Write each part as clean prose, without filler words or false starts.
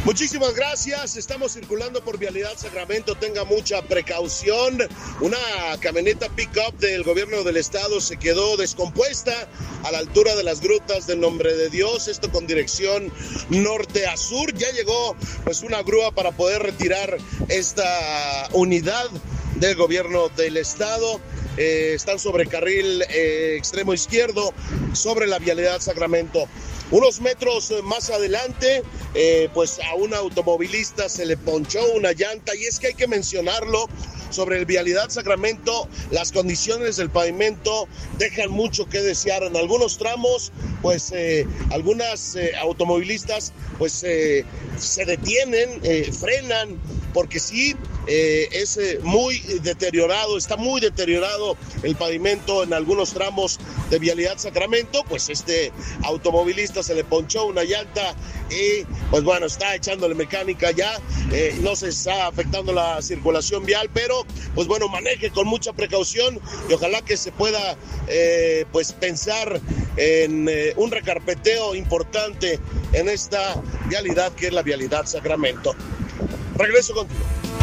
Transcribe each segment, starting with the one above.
Muchísimas gracias. Estamos circulando por Vialidad Sacramento. Tenga mucha precaución. Una camioneta pick-up del gobierno del estado se quedó descompuesta a la altura de las grutas del Nombre de Dios. Esto con dirección norte a sur. Ya llegó pues una grúa para poder retirar esta unidad del gobierno del estado. Están sobre carril extremo izquierdo sobre la Vialidad Sacramento. Unos metros más adelante, pues a un automovilista se le ponchó una llanta, y es que hay que mencionarlo, sobre el Vialidad Sacramento, las condiciones del pavimento dejan mucho que desear. En algunos tramos, pues algunas automovilistas pues se detienen, frenan, porque sí, es muy deteriorado, está muy deteriorado el pavimento en algunos tramos de Vialidad Sacramento. Pues este automovilista se le ponchó una llanta y pues bueno, está echándole mecánica ya, no se está afectando la circulación vial, pero pues bueno, maneje con mucha precaución y ojalá que se pueda pues pensar en un recarpeteo importante en esta vialidad que es la Vialidad Sacramento. Regreso contigo.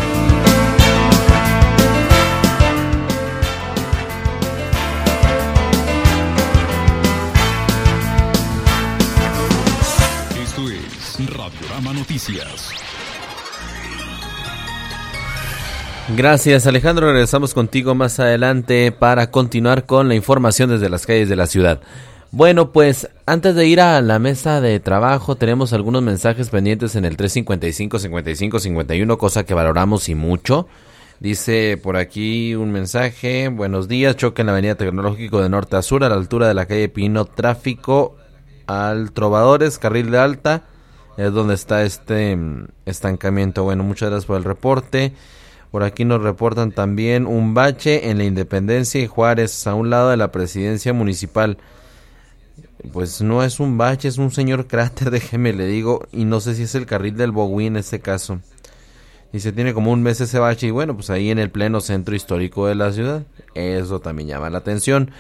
Esto es Radiorama Noticias. Gracias, Alejandro. Regresamos contigo más adelante para continuar con la información desde las calles de la ciudad. Bueno, pues antes de ir a la mesa de trabajo, tenemos algunos mensajes pendientes en el 355-5551, cosa que valoramos y mucho. Dice por aquí un mensaje: buenos días, choque en la avenida Tecnológico de norte a sur a la altura de la calle Pino, tráfico al Trovadores, carril de alta, es donde está este estancamiento. Bueno, muchas gracias por el reporte. Por aquí nos reportan también un bache en la Independencia y Juárez, a un lado de la presidencia municipal. Pues no es un bache, es un señor cráter, déjeme le digo, y no sé si es el carril del Bowie en este caso. Dice, tiene como un mes ese bache, y bueno, pues ahí en el pleno centro histórico de la ciudad, eso también llama la atención.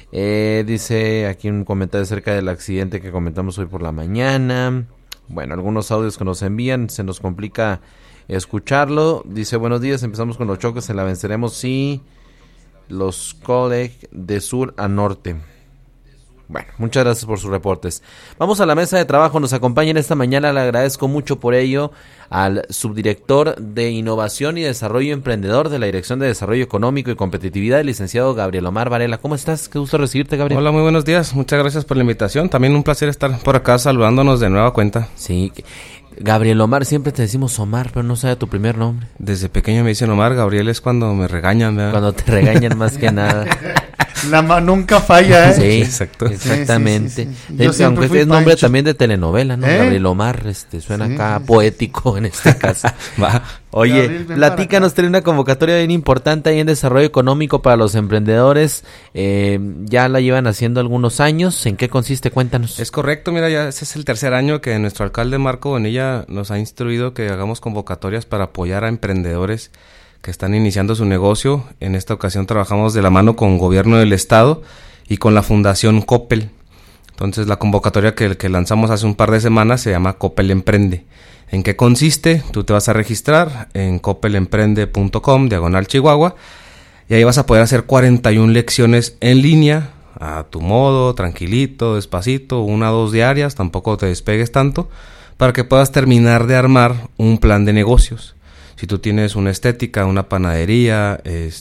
Dice aquí un comentario acerca del accidente que comentamos hoy por la mañana. Bueno, algunos audios que nos envían, se nos complica escucharlo. Dice, buenos días, empezamos con los choques en la Venceremos, sí, los Coleg de sur a norte. Bueno, muchas gracias por sus reportes. Vamos a la mesa de trabajo, nos acompaña en esta mañana, le agradezco mucho por ello al subdirector de Innovación y Desarrollo Emprendedor de la Dirección de Desarrollo Económico y Competitividad, el licenciado Gabriel Omar Varela. ¿Cómo estás? Qué gusto recibirte, Gabriel. Hola, muy buenos días, muchas gracias por la invitación, también un placer estar por acá saludándonos de nueva cuenta. Sí, Gabriel Omar, siempre te decimos Omar, pero no sabe tu primer nombre. Desde pequeño me dicen Omar, Gabriel es cuando me regañan, ¿verdad? Cuando te regañan más que nada. Nunca falla, ¿eh? Sí, exacto. Exactamente. Sí. Aunque es nombre también de telenovela, ¿no? Gabriel Omar, suena acá poético en este caso. Oye, Gabriel, platícanos, tiene una convocatoria bien importante ahí en desarrollo económico para los emprendedores. Ya la llevan haciendo algunos años. ¿En qué consiste? Cuéntanos. Es correcto, mira, ya ese es el tercer año que nuestro alcalde Marco Bonilla nos ha instruido que hagamos convocatorias para apoyar a emprendedores que están iniciando su negocio. En esta ocasión trabajamos de la mano con Gobierno del Estado y con la Fundación Coppel. Entonces la convocatoria que lanzamos hace un par de semanas se llama Coppel Emprende. ¿En qué consiste? Tú te vas a registrar en coppelemprende.com/Chihuahua y ahí vas a poder hacer 41 lecciones en línea, a tu modo, tranquilito, despacito, 1 o 2 diarias, tampoco te despegues tanto, para que puedas terminar de armar un plan de negocios. Si tú tienes una estética, una panadería,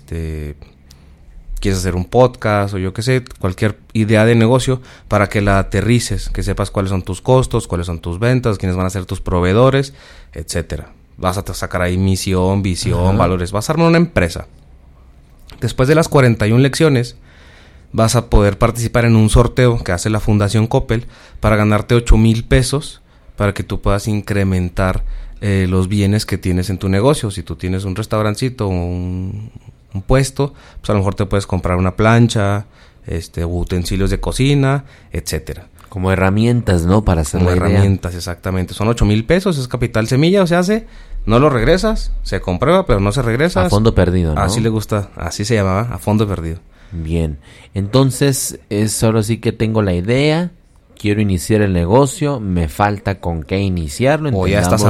quieres hacer un podcast o yo qué sé, cualquier idea de negocio, para que la aterrices, que sepas cuáles son tus costos, cuáles son tus ventas, quiénes van a ser tus proveedores, etcétera. Vas a sacar ahí misión, visión, valores, vas a armar una empresa. Después de las 41 lecciones, vas a poder participar en un sorteo que hace la Fundación Coppel para ganarte 8,000 pesos para que tú puedas incrementar los bienes que tienes en tu negocio. Si tú tienes un restaurancito, un puesto, pues a lo mejor te puedes comprar una plancha, utensilios de cocina, etcétera. Como herramientas, ¿no? Para hacer Como la idea. herramientas, exactamente. Son 8,000 pesos, es capital semilla, o sea, no lo regresas, se comprueba, pero no se regresa. A fondo perdido, ¿no? Así le gusta, así se llamaba, a fondo perdido. Bien, entonces es ahora sí que tengo la idea, quiero iniciar el negocio, me falta con qué iniciarlo. O ya estás